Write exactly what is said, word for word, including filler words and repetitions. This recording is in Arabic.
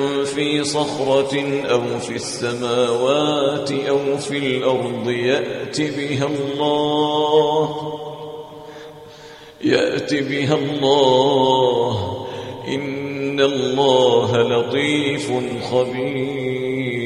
في صخرة أو في السماوات أو في الأرض يأت بها الله يأت بها الله إن الله لطيف خبير